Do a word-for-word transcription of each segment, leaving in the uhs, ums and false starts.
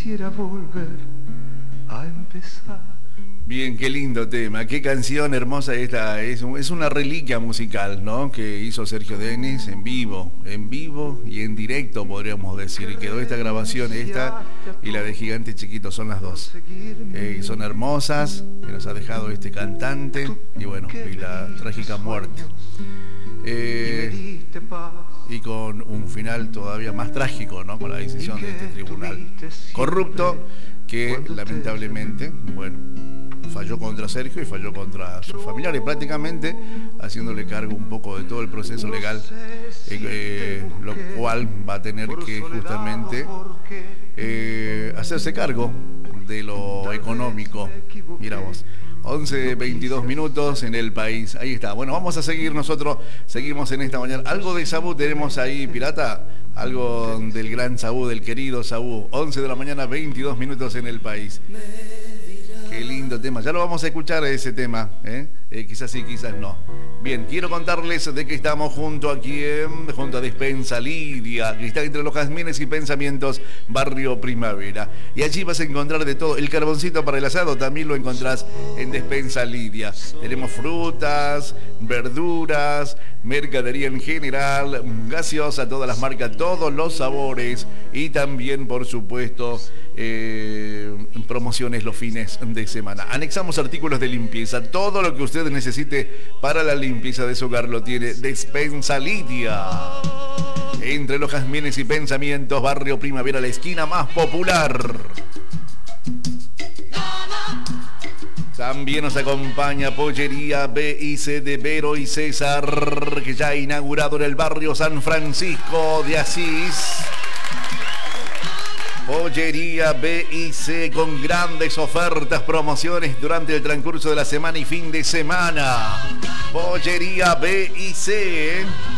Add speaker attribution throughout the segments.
Speaker 1: quisiera volver a empezar.
Speaker 2: Bien, qué lindo tema, qué canción hermosa esta, es, es una reliquia musical, ¿no? Que hizo Sergio Denis en vivo, en vivo y en directo podríamos decir, y quedó esta grabación, esta y la de Gigante Chiquito, son las dos. Eh, son hermosas, que nos ha dejado este cantante, y bueno, y la trágica muerte. Eh, y con un final todavía más trágico, ¿no? Con la decisión de este tribunal corrupto, que lamentablemente, bueno, falló contra Sergio y falló contra sus familiares, prácticamente haciéndole cargo un poco de todo el proceso legal, eh, eh, lo cual va a tener que justamente eh, hacerse cargo de lo económico. Mira vos, once, veintidós minutos en el país, ahí está. Bueno, vamos a seguir nosotros, seguimos en esta mañana. Algo de Sabú tenemos ahí, pirata, algo del gran Sabú, del querido Sabú. once de la mañana, veintidós minutos en el país. Qué lindo tema, ya lo vamos a escuchar ese tema, ¿eh? Eh, quizás sí, quizás no. Bien, quiero contarles de que estamos junto a quién, junto a Despensa Lidia, que está entre los jazmines y pensamientos, Barrio Primavera. Y allí vas a encontrar de todo. El carboncito para el asado también lo encontrás en Despensa Lidia. Tenemos frutas, verduras, mercadería en general, gaseosa, todas las marcas, todos los sabores y también, por supuesto, eh, promociones los fines de semana. Anexamos artículos de limpieza, todo lo que usted necesite para la limpieza de su hogar lo tiene Despensa Lidia. Entre los jazmines y pensamientos, Barrio Primavera, la esquina más popular. También nos acompaña Pollería B y C de Vero y César, que ya ha inaugurado en el barrio San Francisco de Asís. Pollería B y C con grandes ofertas, promociones durante el transcurso de la semana y fin de semana. Pollería B y C.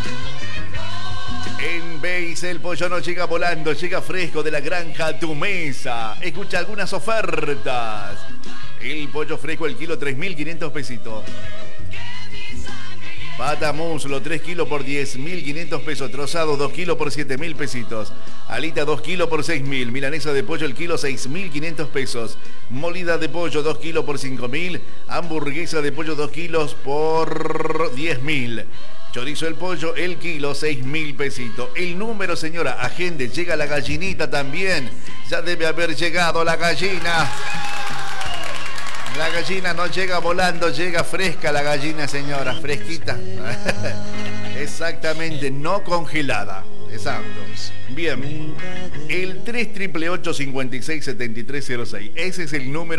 Speaker 2: En B y C el pollo no llega volando, llega fresco de la granja a tu mesa. Escucha algunas ofertas. El pollo fresco, el kilo, tres mil quinientos pesitos. Pata muslo, tres kilos por diez mil quinientos pesos. Trozado, dos kilos por siete mil pesitos. Alita, dos kilos por seis mil. Milanesa de pollo, el kilo, seis mil quinientos pesos. Molida de pollo, dos kilos por cinco mil. Hamburguesa de pollo, dos kilos por diez mil. Chorizo el pollo, el kilo, seis mil pesitos. El número, señora, agende. Llega la gallinita también. Ya debe haber llegado la gallina. La gallina no llega volando, llega fresca la gallina, señora, fresquita. Exactamente, no congelada. Exacto. Bien. El tres ocho ocho, cinco seis, siete tres cero seis. Ese es el número.